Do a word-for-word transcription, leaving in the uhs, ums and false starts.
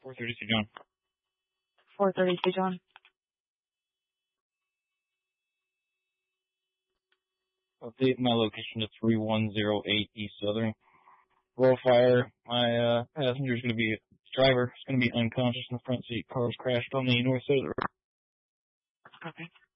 four thirty-two, John. four thirty-two, John. Update my location to three one zero eight East Southern. Roll fire. My uh, passenger is going to be, driver is going to be unconscious in the front seat. Car's crashed on the north side of the road. Okay.